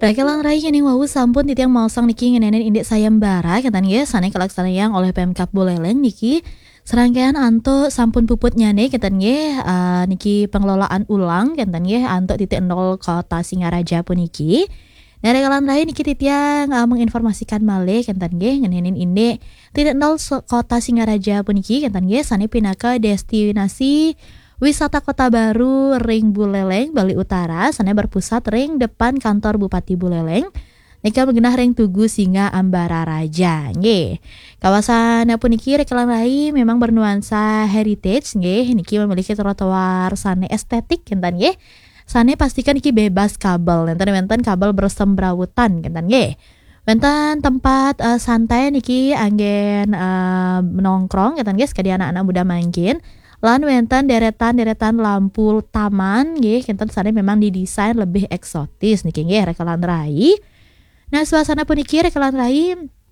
Rakelan rai yang wau sampun titiang mausang niki ngenenen indek sayembara katan ye sane kelaksanaan oleh Pemkab Buleleng niki serangkaian anto sampun puput nyane katan ye niki pengelolaan ulang katan ye anto titik nol kota Singaraja puniki. Nah rekalan rai niki titiang menginformasikan malih katan ye ngenenen indek titik nol kota Singaraja puniki katan ye sane pinaka destinasi wisata Kota Baru Ring Buleleng, Bali Utara, sana berpusat ring depan kantor Bupati Buleleng. Nika mengenah ring Tugu Singa Ambara Raja. Nggih. Kawasan puniki rekalan rai memang bernuansa heritage nggih. Niki memiliki trotoar sane estetik kentan nggih. Sane pastikan niki bebas kabel. Nenten kabel bersemrawutan kentan nggih. Wenten tempat santai niki anggen menongkrong kentan nggih sekali anak-anak muda mangkin. Lan wenten deretan lampu taman nggih kinten sane memang didesain lebih eksotis niki nggih rekalan rai. Nah suasana puniki rekalan rai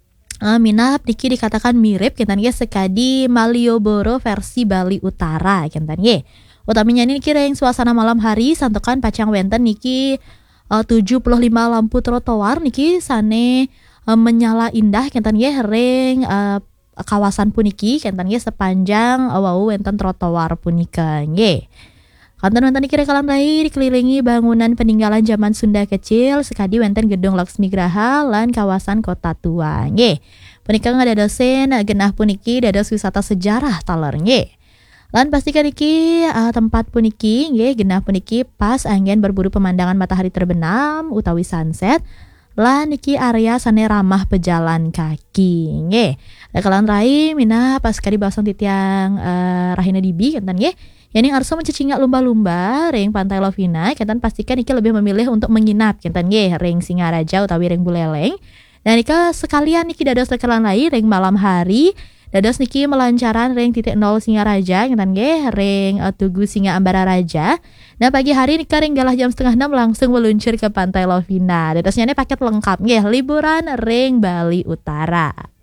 minap niki dikatakan mirip kinten nggih sekadi Malioboro versi Bali Utara kinten nggih. Utaminya niki ring suasana malam hari santukan pacang wenten niki 75 lampu trotoar niki sane menyala indah kinten nggih ring kawasan puniki kenten nggih sepanjang wau wenten trotoar punika nggih. Kanten wenten niki rekalan rai dikelilingi bangunan peninggalan zaman Sunda kecil sekadi wenten gedung Laksmi Graha lan kawasan Kota Tua nggih. Punika ngadadosen genah puniki dados wisata sejarah taler nggih. Lan pastikan niki tempat puniki nggih genah puniki pas angin berburu pemandangan matahari terbenam utawi sunset. Lan niki area sane ramah pejalan kaki nggih. Rekalan rai mina pas kali basang titiang Rahina Dibi kenten nggih. Yani arso mencicingak lumba-lumba ring Pantai Lovina kenten pastikan niki lebih memilih untuk menginap kenten nggih ring Singaraja utawi ring Buleleng. Dan nika sekalian niki dados rekalan rai ring malam hari dados niki melancaran ring titik nol Singaraja kenten nggih ring Tugu Singa Ambara Raja. Nah pagi hari nika ring galah jam 5:30 langsung meluncur ke Pantai Lovina. Dadosnya paket lengkap nggih liburan ring Bali Utara.